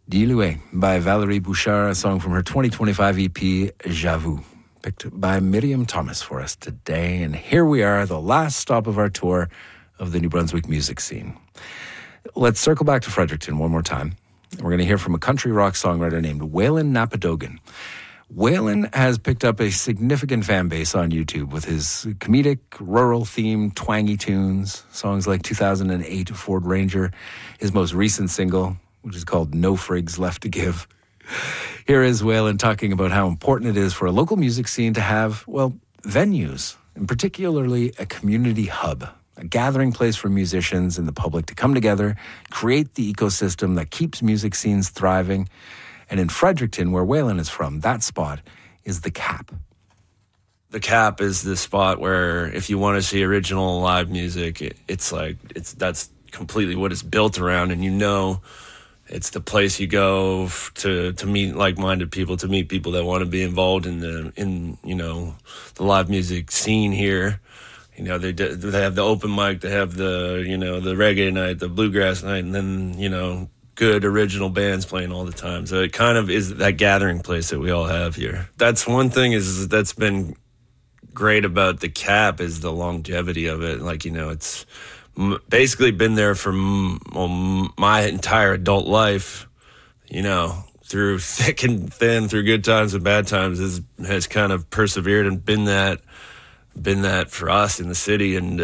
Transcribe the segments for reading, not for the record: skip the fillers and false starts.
Dilué by Valérie Bouchard, a song from her 2025 EP, J'avoue, picked by Miriam Thomas for us today. And here we are, the last stop of our tour of the New Brunswick music scene. Let's circle back to Fredericton one more time. We're going to hear from a country rock songwriter named Waylon Napadogan. Waylon has picked up a significant fan base on YouTube with his comedic, rural-themed, twangy tunes, songs like 2008 Ford Ranger, his most recent single, which is called No Frigs Left to Give. Here is Waylon talking about how important it is for a local music scene to have, well, venues, and particularly a community hub, a gathering place for musicians and the public to come together, create the ecosystem that keeps music scenes thriving. And in Fredericton, where Waylon is from, that spot is the Cap. The Cap is the spot where if you want to see original live music, that's completely what it's built around, and it's the place you go to meet like-minded people, to meet people that want to be involved in the live music scene here. They have the open mic, they have the reggae night, the bluegrass night, and then good original bands playing all the time. So it kind of is that gathering place that we all have here. That's one thing that's been great about the Cap is the longevity of it. It's basically been there for my entire adult life, through thick and thin, through good times and bad times, has kind of persevered and been that for us in the city. And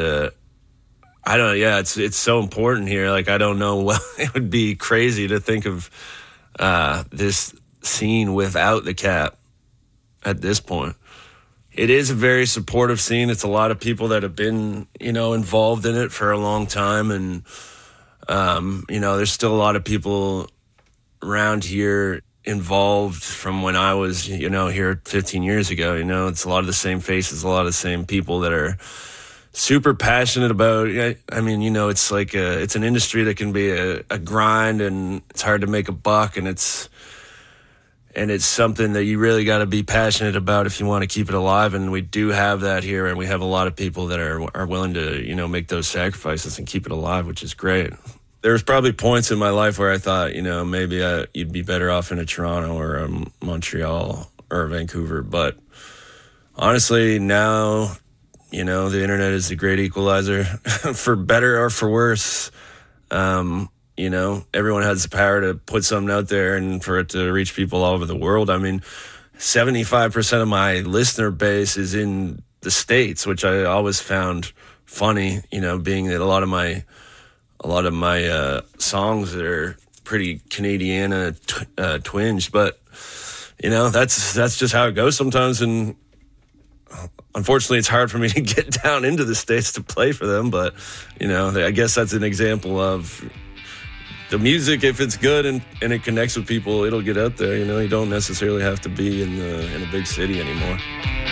it's so important here. I don't know, it would be crazy to think of this scene without the Cap at this point. It is a very supportive scene. It's a lot of people that have been, involved in it for a long time. And, there's still a lot of people around here involved from when I was, here 15 years ago. It's a lot of the same faces, a lot of the same people that are super passionate about. It's an industry that can be a grind, and it's hard to make a buck, and it's something that you really got to be passionate about if you want to keep it alive. And we do have that here, and we have a lot of people that are willing to, make those sacrifices and keep it alive, which is great. There was probably points in my life where I thought, maybe you'd be better off in a Toronto or a Montreal or a Vancouver. But honestly, now, the internet is a great equalizer for better or for worse. Everyone has the power to put something out there and for it to reach people all over the world. 75% of my listener base is in the States, which I always found funny, being that a lot of my songs are pretty Canadian twinged, but that's just how it goes sometimes. And unfortunately, it's hard for me to get down into the States to play for them, but I guess that's an example of the music. If it's good and it connects with people, it'll get out there. You don't necessarily have to be in a big city anymore.